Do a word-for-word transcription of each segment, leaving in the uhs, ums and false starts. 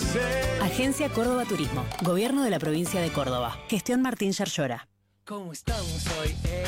Agencia Córdoba Turismo. Gobierno de la provincia de Córdoba. Gestión Martín Yarlora. ¿Cómo estamos hoy, eh?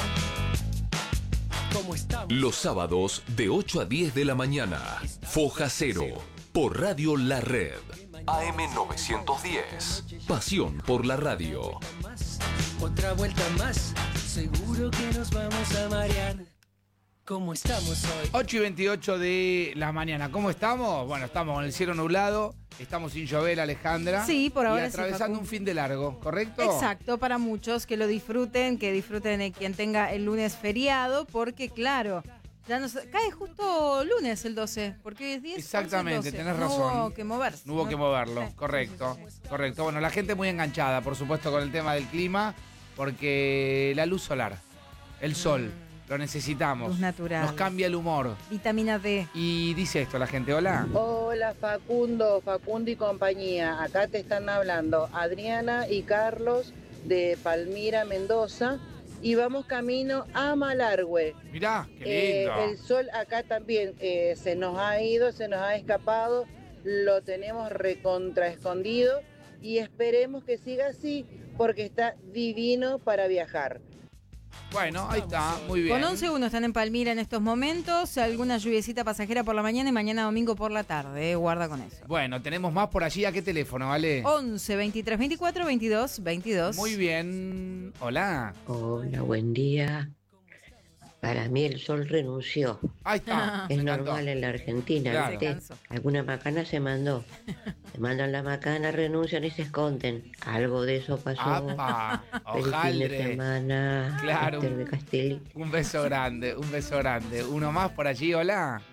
¿Cómo estamos? Los sábados de ocho a diez de la mañana. Foja Cero. Por Radio La Red. A M novecientos diez. Pasión por la radio. Otra vuelta más. Seguro que nos vamos a marear. ¿Cómo estamos hoy? ocho y veintiocho de la mañana. ¿Cómo estamos? Bueno, estamos con el cielo nublado. Estamos sin llover, Alejandra. Sí, por ahora y atravesando sí, un fin de largo, ¿correcto? Exacto, para muchos que lo disfruten, que disfruten de quien tenga el lunes feriado, porque claro, ya nos cae justo lunes el doce, porque hoy es diez. Exactamente, once, tenés no razón. No hubo que moverse. No hubo ¿no? que moverlo, Sí, correcto, sí, sí, sí. correcto. Bueno, la gente muy enganchada, por supuesto, con el tema del clima, porque la luz solar, el sol, mm. Lo necesitamos. Luz natural. Nos cambia el humor. Vitamina D. Y dice esto la gente, hola. Hola Facundo, Facundo y compañía. Acá te están hablando Adriana y Carlos de Palmira, Mendoza. Y vamos camino a Malargüe. Mirá, qué lindo. Eh, el sol acá también eh, se nos ha ido, se nos ha escapado. Lo tenemos recontra escondido. Y esperemos que siga así porque está divino para viajar. Bueno, ahí está, muy bien. Con once uno están en Palmira en estos momentos, alguna lluviecita pasajera por la mañana y mañana domingo por la tarde, eh, guarda con eso. Bueno, tenemos más por allí, ¿a qué teléfono, vale? once, veintitrés, veinticuatro, veintidós, veintidós. Muy bien, hola. Hola, buen día. Para mí el sol renunció. Ahí está. Es normal en la Argentina, claro. ¿viste? Alguna macana se mandó. Se mandan la macana, renuncian y se esconden. Algo de eso pasó. ¡Apa! Feliz fin de ¡Ojaldre! semana. Claro. Esther de Castelli. Un beso grande, un beso grande. Uno más por allí, hola.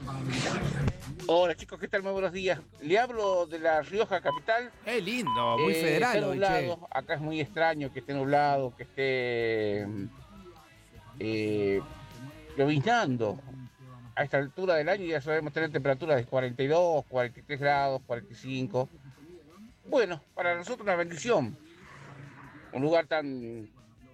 Hola chicos, ¿qué tal? Muy buenos días. Le hablo de La Rioja capital. ¡Qué lindo! Muy Eh, federal está hoy, nublado. che. Acá es muy extraño que esté nublado, que esté eh, lloviznando. A esta altura del año ya sabemos tener temperaturas de cuarenta y dos, cuarenta y tres grados, cuarenta y cinco. Bueno, para nosotros una bendición. Un lugar tan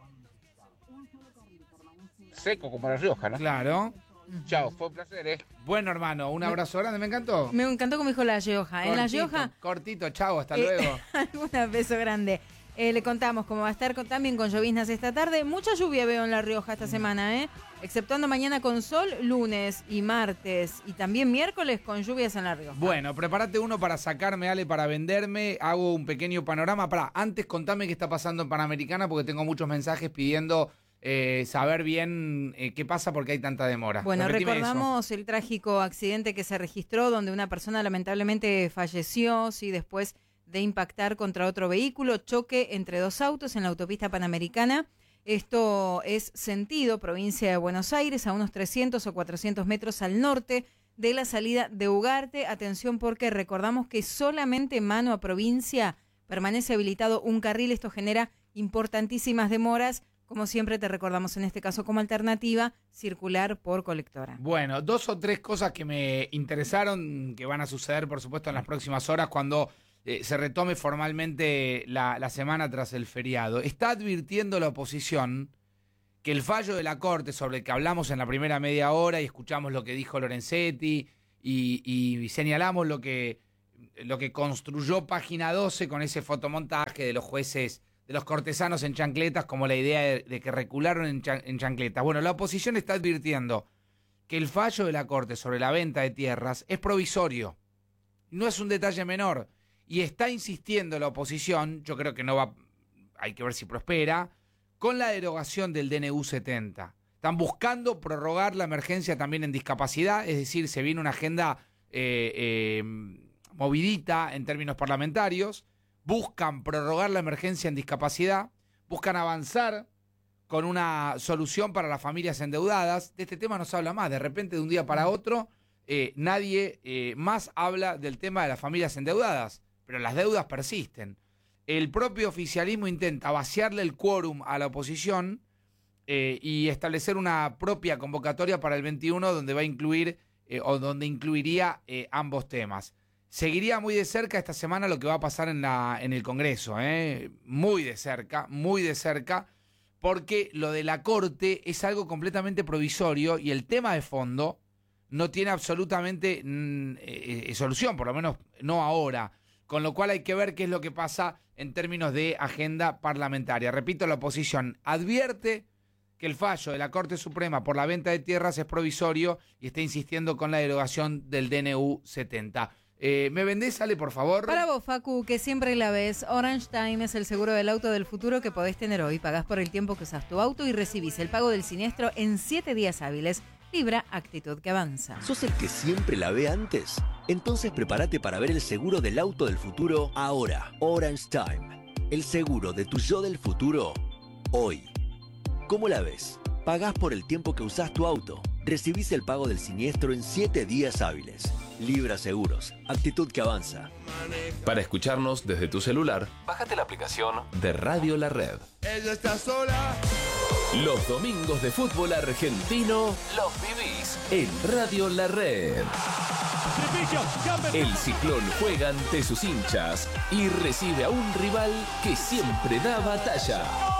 seco como La Rioja, ¿no? Claro. Chao, fue un placer, ¿eh? Bueno, hermano, un abrazo grande, me encantó. Me encantó como dijo La Rioja. En La Cortito, Rioja, Cortito, chao, hasta eh, luego. un beso grande. Eh, le contamos cómo va a estar con, también con lloviznas esta tarde. Mucha lluvia veo en La Rioja esta semana, ¿eh? Exceptuando mañana con sol, lunes y martes y también miércoles con lluvias en La Rioja. Bueno, prepárate uno para sacarme, Ale, para venderme. Hago un pequeño panorama. Pará, antes contame qué está pasando en Panamericana porque tengo muchos mensajes pidiendo eh, saber bien eh, qué pasa porque hay tanta demora. Bueno, Repetime recordamos eso. el trágico accidente que se registró donde una persona lamentablemente falleció, sí, después de impactar contra otro vehículo, choque entre dos autos en la autopista Panamericana. Esto es sentido, provincia de Buenos Aires, a unos trescientos o cuatrocientos metros al norte de la salida de Ugarte. Atención porque recordamos que solamente mano a provincia permanece habilitado un carril. Esto genera importantísimas demoras. Como siempre te recordamos en este caso como alternativa, circular por colectora. Bueno, dos o tres cosas que me interesaron, que van a suceder por supuesto en las próximas horas cuando eh, se retome formalmente la, la semana tras el feriado. Está advirtiendo la oposición que el fallo de la Corte sobre el que hablamos en la primera media hora y escuchamos lo que dijo Lorenzetti y, y señalamos lo que, lo que construyó Página doce con ese fotomontaje de los jueces, de los cortesanos en chancletas, como la idea de, de que recularon en, chan, en chancletas. Bueno, la oposición está advirtiendo que el fallo de la Corte sobre la venta de tierras es provisorio. No es un detalle menor. Y está insistiendo la oposición, yo creo que no va, hay que ver si prospera, con la derogación del D N U setenta. Están buscando prorrogar la emergencia también en discapacidad, es decir, se viene una agenda eh, eh, movidita en términos parlamentarios. Buscan prorrogar la emergencia en discapacidad, buscan avanzar con una solución para las familias endeudadas. De este tema no se habla más, de repente de un día para otro eh, nadie eh, más habla del tema de las familias endeudadas, pero las deudas persisten. El propio oficialismo intenta vaciarle el quórum a la oposición eh, y establecer una propia convocatoria para el veintiuno donde va a incluir eh, o donde incluiría eh, ambos temas. Seguiría muy de cerca esta semana lo que va a pasar en, la, en el Congreso, ¿eh? Muy de cerca, muy de cerca, porque lo de la Corte es algo completamente provisorio y el tema de fondo no tiene absolutamente mm, eh, solución, por lo menos no ahora. con lo cual hay que ver qué es lo que pasa en términos de agenda parlamentaria. Repito, la oposición advierte que el fallo de la Corte Suprema por la venta de tierras es provisorio y está insistiendo con la derogación del D N U setenta. Eh, ¿Me vendés, Ale, por favor? Para vos, Facu, que siempre la ves, Orange Time es el seguro del auto del futuro que podés tener hoy. Pagás por el tiempo que usas tu auto y recibís el pago del siniestro en siete días hábiles. Libra, actitud que avanza. ¿Sos el que siempre la ve antes? Entonces prepárate para ver el seguro del auto del futuro ahora. Orange Time, el seguro de tu yo del futuro hoy. ¿Cómo la ves? Pagás por el tiempo que usás tu auto. Recibís el pago del siniestro en siete días hábiles. Libra Seguros, actitud que avanza. Para escucharnos desde tu celular, bájate la aplicación de Radio La Red. Ella está sola. Los domingos de fútbol argentino los vivís en Radio La Red. El Ciclón juega ante sus hinchas y recibe a un rival que siempre da batalla.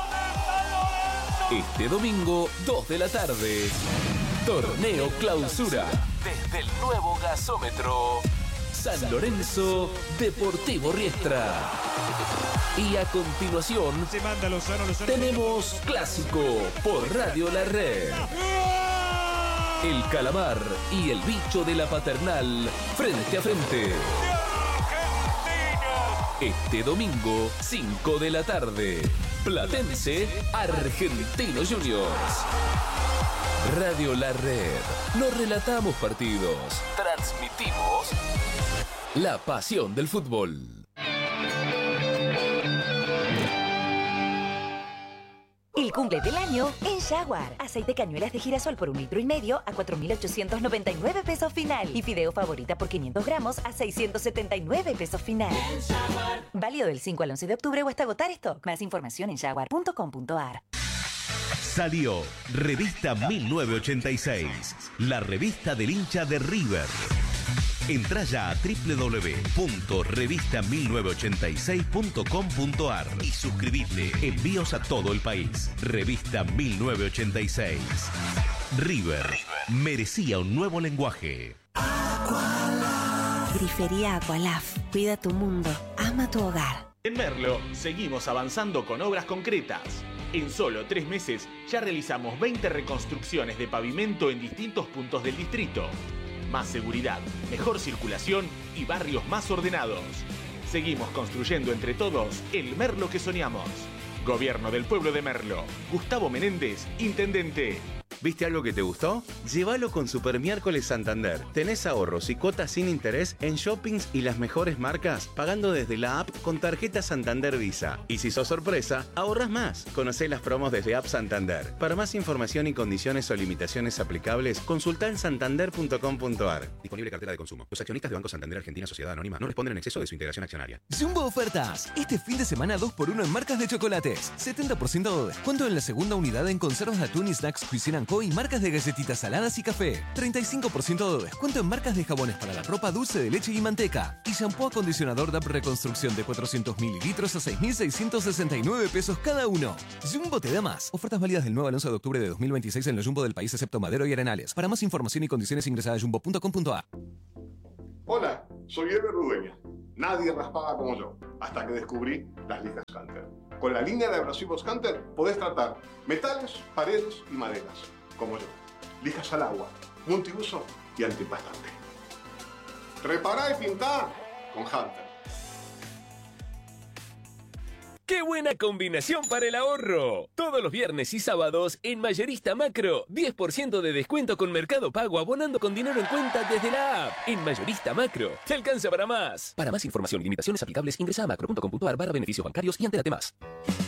Este domingo, dos de la tarde, Torneo Clausura. Desde el nuevo gasómetro, San Lorenzo, Deportivo Riestra. Y a continuación, tenemos Clásico por Radio La Red. El Calamar y el Bicho de la Paternal, frente a frente. Este domingo, cinco de la tarde, Platense, Argentino Juniors. Radio La Red. No relatamos partidos, transmitimos la pasión del fútbol. El cumple del año en Jaguar. Aceite cañuelas de girasol por un litro y medio a cuatro mil ochocientos noventa y nueve pesos final. Y fideo favorita por quinientos gramos a seiscientos setenta y nueve pesos final. Válido del cinco al once de octubre o hasta agotar stock. Más información en jaguar punto com punto a r. Salió Revista mil novecientos ochenta y seis, la revista del hincha de River. Entrá ya a doble u doble u doble u punto revista mil novecientos ochenta y seis punto com punto a r y suscribite. Envíos a todo el país. Revista mil novecientos ochenta y seis. River, River. Merecía un nuevo lenguaje. Aqualaf. Grifería Aqualaf. Cuida tu mundo. Ama tu hogar. En Merlo seguimos avanzando con obras concretas. En solo tres meses ya realizamos veinte reconstrucciones de pavimento en distintos puntos del distrito. Más seguridad, mejor circulación y barrios más ordenados. Seguimos construyendo entre todos el Merlo que soñamos. Gobierno del Pueblo de Merlo. Gustavo Menéndez, Intendente. ¿Viste algo que te gustó? Llévalo con Super Miércoles Santander. Tenés ahorros y cuotas sin interés en shoppings y las mejores marcas, pagando desde la app con tarjeta Santander Visa. Y si sos sorpresa, ahorrás más. Conocé las promos desde App Santander. Para más información y condiciones o limitaciones aplicables, consultá en santander punto com punto a r. Disponible cartera de consumo. Los accionistas de Banco Santander Argentina Sociedad Anónima no responden en exceso de su integración accionaria. Jumbo Ofertas. Este fin de semana dos por uno en marcas de chocolates. setenta por ciento de descuento en la segunda unidad en conservas de atún y snacks Cuisine and Co y marcas de galletitas saladas y café. treinta y cinco por ciento de descuento en marcas de jabones para la ropa, dulce de leche y manteca. Y shampoo acondicionador D A P Reconstrucción de cuatrocientos mililitros a seis mil seiscientos sesenta y nueve pesos cada uno. Jumbo te da más. Ofertas válidas del nueve al once de octubre de dos mil veintiséis en los Jumbo del país excepto Madero y Arenales. Para más información y condiciones ingresa a jumbo punto com punto a r. Hola, soy Eber Rudeña. Nadie raspaba como yo, hasta que descubrí las lijas Hunter. Con la línea de abrasivos Hunter podés tratar metales, paredes y maderas, como yo. Lijas al agua, multiuso y antipastante. Repará y pintá con Hunter. ¡Qué buena combinación para el ahorro! Todos los viernes y sábados en Mayorista Macro, diez por ciento de descuento con Mercado Pago abonando con dinero en cuenta desde la app. En Mayorista Macro, te alcanza para más. Para más información y limitaciones aplicables, ingresa a macro punto com punto a r barra beneficios bancarios y entérate más.